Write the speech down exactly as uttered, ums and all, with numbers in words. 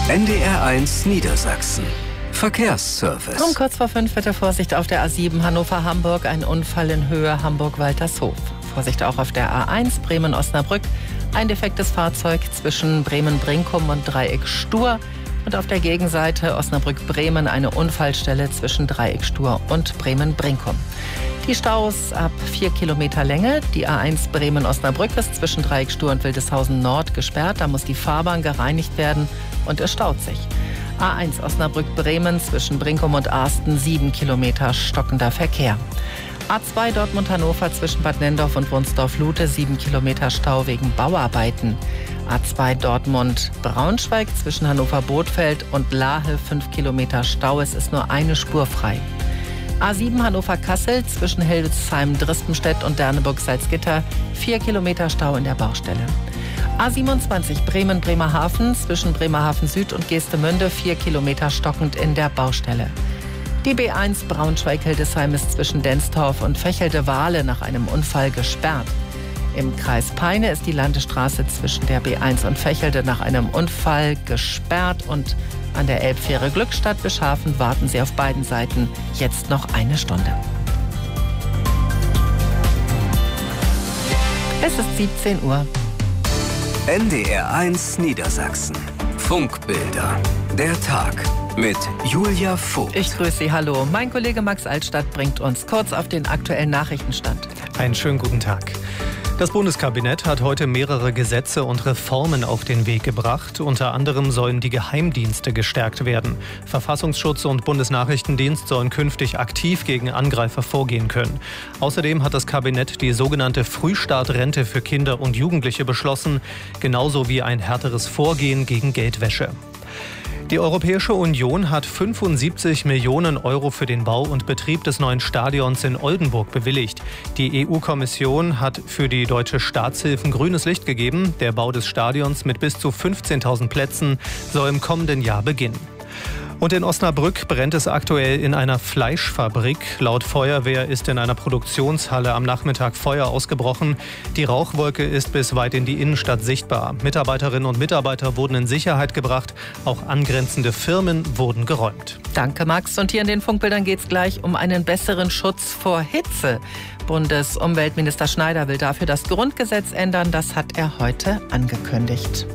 N D R eins Niedersachsen. Verkehrsservice. Um kurz vor fünf bitte Vorsicht auf der A sieben Hannover-Hamburg. Ein Unfall in Höhe Hamburg-Waltershof. Vorsicht auch auf der A eins Bremen-Osnabrück. Ein defektes Fahrzeug zwischen Bremen-Brinkum und Dreieck Stur. Und auf der Gegenseite Osnabrück-Bremen eine Unfallstelle zwischen Dreieck Stur und Bremen-Brinkum. Die Staus ab vier Kilometer Länge. Die A eins Bremen-Osnabrück ist zwischen Dreieck Stur und Wildeshausen Nord gesperrt. Da muss die Fahrbahn gereinigt werden und es staut sich. A eins Osnabrück-Bremen zwischen Brinkum und Arsten sieben Kilometer stockender Verkehr. A zwei Dortmund-Hannover zwischen Bad Nendorf und Wunsdorf-Lute sieben Kilometer Stau wegen Bauarbeiten. A zwei Dortmund-Braunschweig zwischen Hannover-Bothfeld und Lahe fünf Kilometer Stau. Es ist nur eine Spur frei. A sieben Hannover-Kassel zwischen Hildesheim-Drispenstedt und Derneburg-Salzgitter vier Kilometer Stau in der Baustelle. A siebenundzwanzig Bremen-Bremerhaven zwischen Bremerhaven Süd und Geestemünde vier Kilometer stockend in der Baustelle. Die B eins Braunschweig-Hildesheim ist zwischen Denstorf und Vechelde-Wahle nach einem Unfall gesperrt. Im Kreis Peine ist die Landesstraße zwischen der B eins und Vechelde nach einem Unfall gesperrt und an der Elbfähre Glückstadt-Bischhafen warten Sie auf beiden Seiten jetzt noch eine Stunde. Es ist siebzehn Uhr. N D R eins Niedersachsen. Funkbilder. Der Tag mit Julia Vogt. Ich grüße Sie, hallo. Mein Kollege Max Altstadt bringt uns kurz auf den aktuellen Nachrichtenstand. Einen schönen guten Tag. Das Bundeskabinett hat heute mehrere Gesetze und Reformen auf den Weg gebracht. Unter anderem sollen die Geheimdienste gestärkt werden. Verfassungsschutz und Bundesnachrichtendienst sollen künftig aktiv gegen Angreifer vorgehen können. Außerdem hat das Kabinett die sogenannte Frühstartrente für Kinder und Jugendliche beschlossen, genauso wie ein härteres Vorgehen gegen Geldwäsche. Die Europäische Union hat fünfundsiebzig Millionen Euro für den Bau und Betrieb des neuen Stadions in Oldenburg bewilligt. Die E U-Kommission hat für die deutsche Staatshilfen grünes Licht gegeben. Der Bau des Stadions mit bis zu fünfzehntausend Plätzen soll im kommenden Jahr beginnen. Und in Osnabrück brennt es aktuell in einer Fleischfabrik. Laut Feuerwehr ist in einer Produktionshalle am Nachmittag Feuer ausgebrochen. Die Rauchwolke ist bis weit in die Innenstadt sichtbar. Mitarbeiterinnen und Mitarbeiter wurden in Sicherheit gebracht. Auch angrenzende Firmen wurden geräumt. Danke, Max. Und hier in den Funkbildern geht es gleich um einen besseren Schutz vor Hitze. Bundesumweltminister Schneider will dafür das Grundgesetz ändern. Das hat er heute angekündigt.